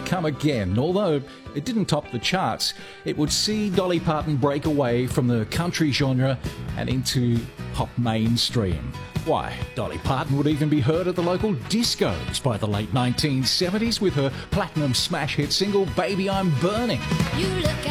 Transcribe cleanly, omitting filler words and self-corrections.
Come Again. Although it didn't top the charts, it would see Dolly Parton break away from the country genre and into pop mainstream. Why, Dolly Parton would even be heard at the local discos by the late 1970s with her platinum smash hit single Baby I'm Burning. You look